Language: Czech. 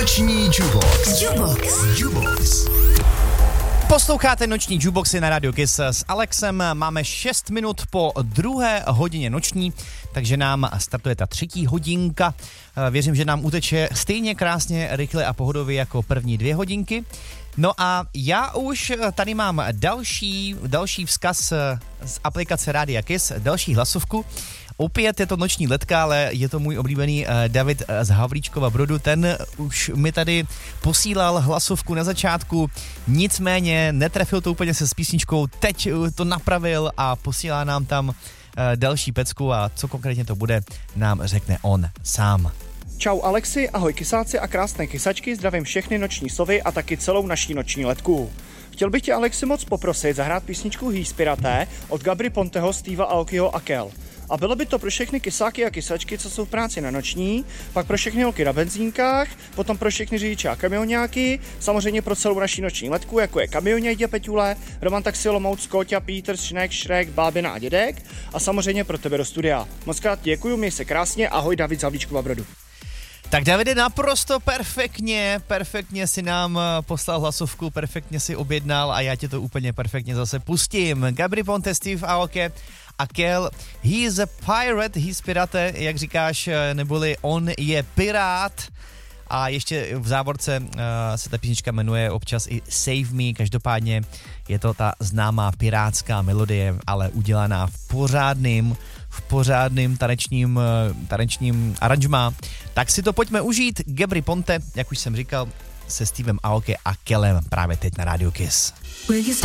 Noční Jukebox. Posloucháte Noční Jukeboxy na Radio Kiss s Alexem. Máme 6 minut po 2:00 noční, takže nám startuje ta 3. hodinka. Věřím, že nám uteče stejně krásně, rychle a pohodově jako první 2 hodinky. No a já už tady mám další vzkaz z aplikace Rádia Kiss, další hlasovku. Opět je to noční letka, ale je to můj oblíbený David z Havlíčkova Brodu. Ten už mi tady posílal hlasovku na začátku, nicméně netrefil to úplně se s písničkou, teď to napravil a posílá nám tam další pecku a co konkrétně to bude, nám řekne on sám. Čau Alexi, ahoj kysáci a krásné kysačky, zdravím všechny noční sovy a taky celou naší noční letku. Chtěl bych tě, Alexi, moc poprosit zahrát písničku Hýspiraté od Gabry Ponteho, Steva Aokiho a Kel. A bylo by to pro všechny kysáky a kysačky, co jsou v práci na noční, pak pro všechny holky na benzínkách, potom pro všechny řidiče a kamionňáky, samozřejmě pro celou naší noční letku, jako je Kamionědě Peťule, Roman Taxi Olomouc, Kóťa, Pítr, Šnek, Šrek, Bábina a Dědek a samozřejmě pro tebe do studia. Mockrát děkuju, měj se krásně, ahoj David z Havlíčkova Brodu. Tak Davide, naprosto perfektně si nám poslal hlasovku, perfektně si objednal a já ti to úplně perfektně zase pustím. Gabry Ponte, Steve Aoki a Kel, he is a pirate, he's pirate, jak říkáš, neboli on je pirát. A ještě v závorce se ta písnička jmenuje občas i Save Me, každopádně je to ta známá pirátská melodie, ale udělaná v pořádným tanečním aranžmá. Tak si to pojďme užít. Gabry Ponte, jak už jsem říkal, se Stevem Aoki a Kelem právě teď na Radio Kiss.